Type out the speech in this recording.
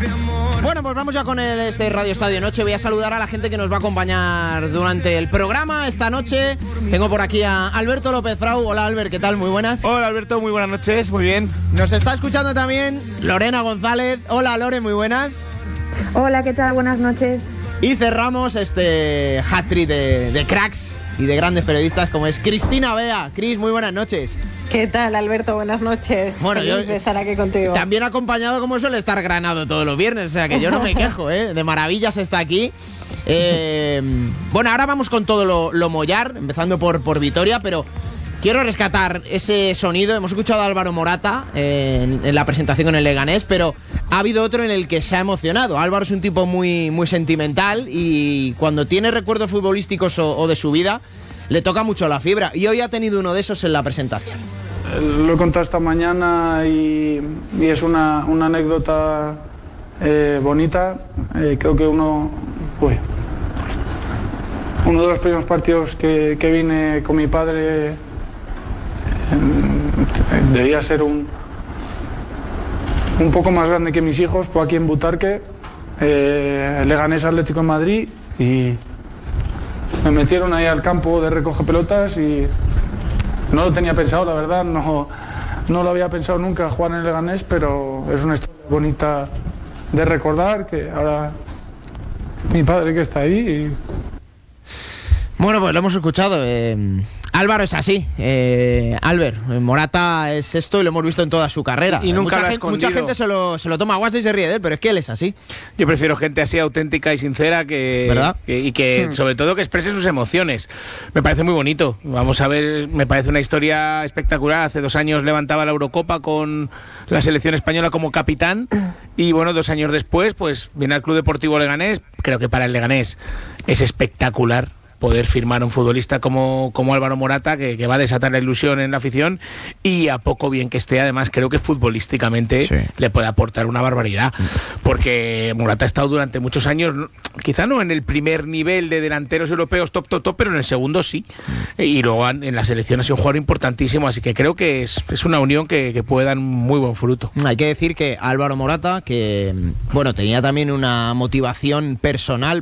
Bueno, pues vamos ya con este Radio Estadio Noche. Voy a saludar a la gente que nos va a acompañar durante el programa esta noche. Tengo por aquí a Alberto López Frau. Hola, Albert, ¿qué tal? Muy buenas. Hola, Alberto, muy buenas noches, muy bien. Nos está escuchando también Lorena González. Hola, Lore, muy buenas. Hola, ¿qué tal? Buenas noches. Y cerramos este hat-trick de cracks y de grandes periodistas como es Cristina Bea. Cris, muy buenas noches. ¿Qué tal, Alberto? Buenas noches. Bueno, feliz de estar aquí contigo. También acompañado como suele estar Granado todos los viernes, o sea que yo no me quejo, de maravillas está aquí. Bueno, ahora vamos con todo lo mollar, empezando por Vitoria, pero quiero rescatar ese sonido. Hemos escuchado a Álvaro Morata en la presentación con el Leganés, pero ha habido otro en el que se ha emocionado. Álvaro es un tipo muy, muy sentimental y cuando tiene recuerdos futbolísticos o de su vida, le toca mucho la fibra. Y hoy ha tenido uno de esos en la presentación. Lo he contado esta mañana y es una anécdota bonita. Creo que uno de los primeros partidos que vine con mi padre debía ser un poco más grande que mis hijos. Fue aquí en Butarque, Leganés Atlético de Madrid, y me metieron ahí al campo de recoge pelotas y no lo tenía pensado, la verdad, no lo había pensado nunca jugar en el Leganés, pero es una historia bonita de recordar, que ahora mi padre que está ahí y... Bueno, pues lo hemos escuchado. Álvaro es así. Albert, Morata es esto y lo hemos visto en toda su carrera. Y nunca lo ha escondido. Mucha gente se lo toma a guasa y se ríe de él, pero es que él es así. Yo prefiero gente así auténtica y sincera ¿verdad? que sobre todo que exprese sus emociones. Me parece muy bonito. Vamos a ver, me parece una historia espectacular. Hace 2 años levantaba la Eurocopa con la selección española como capitán y bueno, 2 años después pues viene al Club Deportivo Leganés. Creo que para el Leganés es espectacular poder firmar a un futbolista como Álvaro Morata, que va a desatar la ilusión en la afición, y a poco bien que esté, además creo que futbolísticamente le puede aportar una barbaridad, porque Morata ha estado durante muchos años, quizá no en el primer nivel de delanteros europeos top, pero en el segundo sí, y luego en la selección ha sido un jugador importantísimo, así que creo que es una unión que puede dar muy buen fruto. Hay que decir que Álvaro Morata, que bueno, tenía también una motivación personal